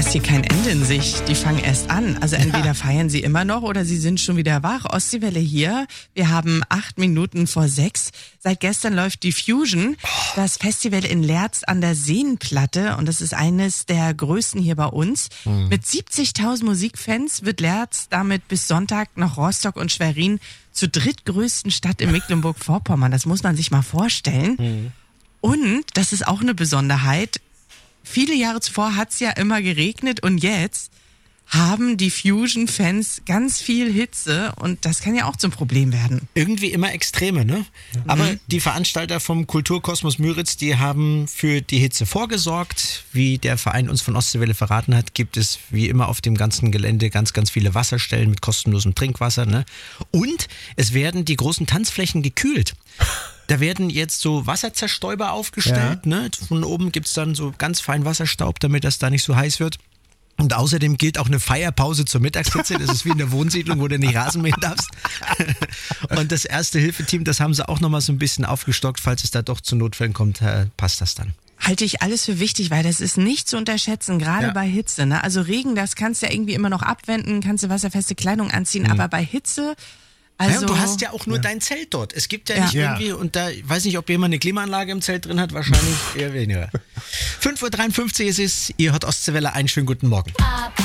ist hier kein Ende in Sicht. Die fangen erst an. Also entweder feiern sie immer noch oder sie sind schon wieder wach. Ostseewelle hier. Wir haben 8:08. Seit gestern läuft die Fusion, das Festival in Leerz an der Seenplatte. Und das ist eines der größten hier bei uns. Mit 70.000 Musikfans wird Leerz damit bis Sonntag noch Rostock und Schwerin zur drittgrößten Stadt in Mecklenburg-Vorpommern. Das muss man sich mal vorstellen. Und, das ist auch eine Besonderheit, viele Jahre zuvor hat es ja immer geregnet und jetzt haben die Fusion-Fans ganz viel Hitze und das kann ja auch zum Problem werden. Irgendwie immer Extreme, ne? Aber die Veranstalter vom Kulturkosmos Müritz, die haben für die Hitze vorgesorgt. Wie der Verein uns von Ostseewelle verraten hat, gibt es wie immer auf dem ganzen Gelände ganz, ganz viele Wasserstellen mit kostenlosem Trinkwasser, ne? Und es werden die großen Tanzflächen gekühlt. Da werden jetzt so Wasserzerstäuber aufgestellt, ne? Von oben gibt's dann so ganz fein Wasserstaub, damit das da nicht so heiß wird. Und außerdem gilt auch eine Feierpause zur Mittagshitze. Das ist wie in der Wohnsiedlung, wo du nicht Rasen mähen darfst. Und das Erste-Hilfe-Team, das haben sie auch nochmal so ein bisschen aufgestockt. Falls es da doch zu Notfällen kommt, passt das dann. Halte ich alles für wichtig, weil das ist nicht zu unterschätzen, gerade bei Hitze. Ne? Also Regen, das kannst du ja irgendwie immer noch abwenden, kannst du wasserfeste Kleidung anziehen, aber bei Hitze... Also, und du hast ja auch nur dein Zelt dort. Es gibt ja nicht irgendwie, und da weiß nicht, ob jemand eine Klimaanlage im Zelt drin hat, wahrscheinlich eher weniger. 5:53 Uhr ist es, ihr hört Ostseewelle, einen schönen guten Morgen.